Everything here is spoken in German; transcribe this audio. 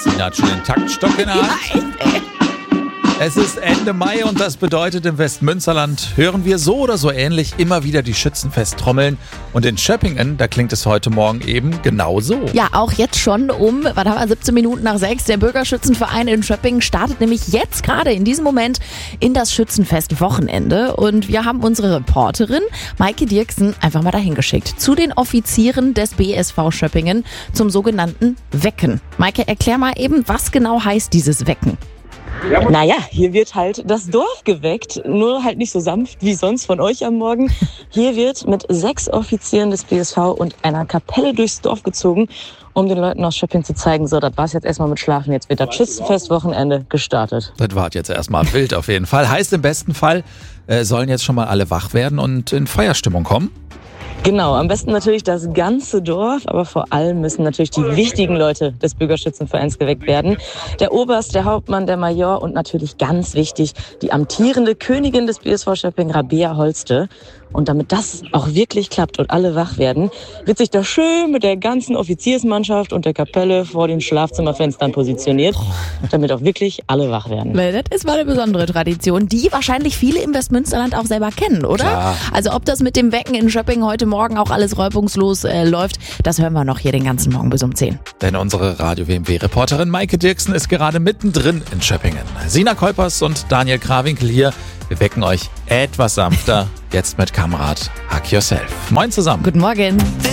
Sina hat schon den Taktstock in der Hand. Es ist Ende Mai und das bedeutet, im Westmünsterland hören wir so oder so ähnlich immer wieder die Schützenfest-Trommeln. Und in Schöppingen, da klingt es heute Morgen eben genauso. Ja, auch jetzt schon 17 Minuten nach 6. Der Bürgerschützenverein in Schöppingen startet nämlich jetzt gerade in diesem Moment in das Schützenfest-Wochenende. Und wir haben unsere Reporterin Maike Dirksen einfach mal dahin geschickt zu den Offizieren des BSV Schöppingen zum sogenannten Wecken. Maike, erklär mal eben, was genau heißt dieses Wecken? Naja, hier wird halt das Dorf geweckt, nur halt nicht so sanft wie sonst von euch am Morgen. Hier wird mit 6 Offizieren des BSV und einer Kapelle durchs Dorf gezogen, um den Leuten aus Schöppingen zu zeigen, so, das war's jetzt erstmal mit Schlafen, jetzt wird das Schützenfest-Wochenende gestartet. Das war jetzt erstmal wild auf jeden Fall. Heißt im besten Fall, sollen jetzt schon mal alle wach werden und in Feierstimmung kommen? Genau, am besten natürlich das ganze Dorf, aber vor allem müssen natürlich die wichtigen Leute des Bürgerschützenvereins geweckt werden. Der Oberst, der Hauptmann, der Major und natürlich ganz wichtig, die amtierende Königin des BSV Schöppingen, Rabea Holste. Und damit das auch wirklich klappt und alle wach werden, wird sich da schön mit der ganzen Offiziersmannschaft und der Kapelle vor den Schlafzimmerfenstern positioniert, damit auch wirklich alle wach werden. Das ist mal eine besondere Tradition, die wahrscheinlich viele im Westmünsterland auch selber kennen, oder? Klar. Also ob das mit dem Wecken in Schöppingen heute Morgen auch alles reibungslos läuft, das hören wir noch hier den ganzen Morgen bis um 10. Denn unsere Radio-WMW-Reporterin Maike Dirksen ist gerade mittendrin in Schöppingen. Sina Kolpers und Daniel Krawinkel hier. Wir wecken euch etwas sanfter, jetzt mit Kamerad Hack Yourself. Moin zusammen. Guten Morgen.